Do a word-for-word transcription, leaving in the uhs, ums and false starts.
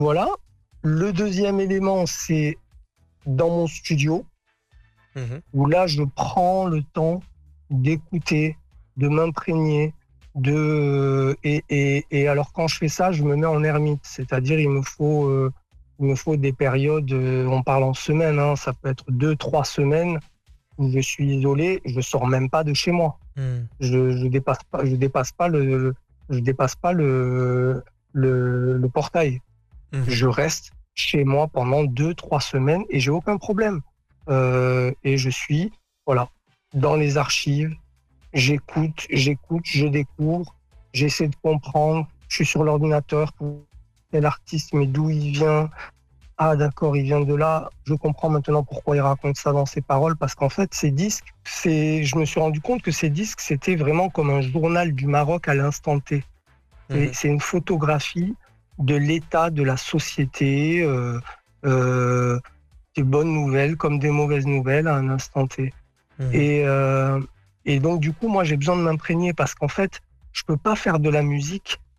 Voilà. Le deuxième élément, c'est dans mon studio, Mmh. où là, je prends le temps d'écouter, de m'imprégner, de et et et alors quand je fais ça, je me mets en ermite. C'est-à-dire, il me faut, heu, il me faut des périodes, heu, on parle en semaines, hein, ça peut être deux, trois semaines où je suis isolé, je sors même pas de chez moi. Mmh. Je je dépasse pas je dépasse pas le je dépasse pas le le le portail. Mmh. Je reste chez moi pendant deux, trois semaines et j'ai aucun problème. Heu et je suis, voilà, dans les archives, j'écoute, j'écoute, je découvre, j'essaie de comprendre. Je suis sur l'ordinateur pour tel artiste, mais d'où il vient? Ah d'accord, il vient de là. Je comprends maintenant pourquoi il raconte ça dans ses paroles, parce qu'en fait, ces disques, c'est je me suis rendu compte que ces disques, c'était vraiment comme un journal du Maroc à l'instant T. C'est Mmh. c'est une photographie de l'état de la société, heu heu, des bonnes nouvelles comme des mauvaises nouvelles à un instant T. Mmh. Et heu et donc du coup, moi, j'ai besoin de m'imprégner parce qu'en fait, je peux pas faire de la musique